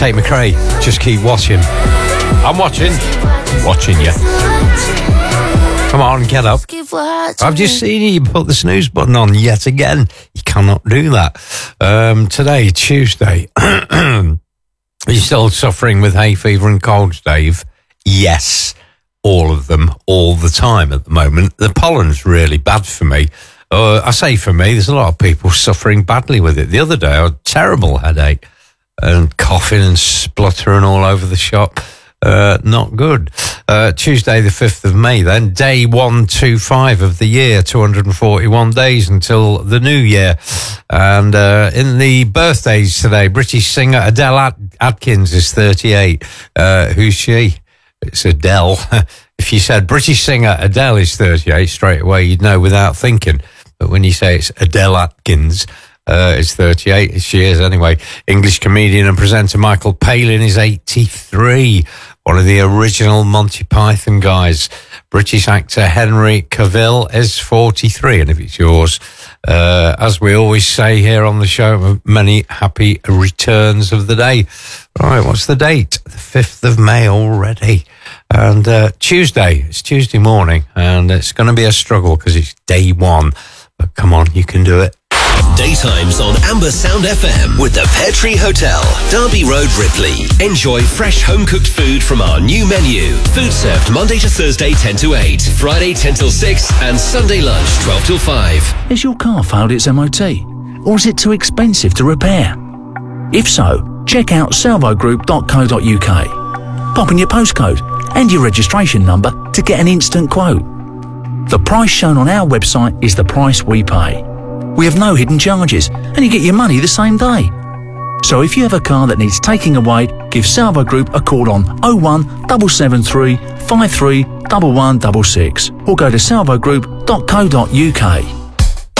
Tate McRae, just keep watching. I'm watching. Watching you. Come on, get up. I've just seen you put the snooze button on yet again. You cannot do that. Today, Tuesday. Are you still suffering with hay fever and colds, Dave? Yes. All of them, all the time at the moment. The pollen's really bad for me. I say for me, there's a lot of people suffering badly with it. The other day, I had a terrible headache and coughing and spluttering all over the shop. Not good. Tuesday the 5th of May then, day 125 of the year, 241 days until the new year. And in the birthdays today, British singer Adele Atkins is 38. Who's she? It's Adele. If you said British singer Adele is 38, straight away you'd know without thinking. But when you say it's Adele Atkins, is 38, she is anyway. English comedian and presenter Michael Palin is 83, one of the original Monty Python guys. British actor Henry Cavill is 43, and if it's yours, as we always say here on the show, many happy returns of the day. Right, what's the date? The 5th of May already. And Tuesday, it's Tuesday morning, and it's going to be a struggle because it's day one. But come on, you can do it. Daytimes on Amber Sound FM with the Pear Tree Hotel, Derby Road, Ripley. Enjoy fresh home-cooked food from our new menu. Food served Monday to Thursday 10 to 8, Friday 10 till 6, and Sunday lunch 12 till 5. Has your car failed its MOT? Or is it too expensive to repair? If so, check out salvogroup.co.uk. Pop in your postcode and your registration number to get an instant quote. The price shown on our website is the price we pay. We have no hidden charges, and you get your money the same day. So if you have a car that needs taking away, give Salvo Group a call on 01773 53 1166 or go to salvogroup.co.uk.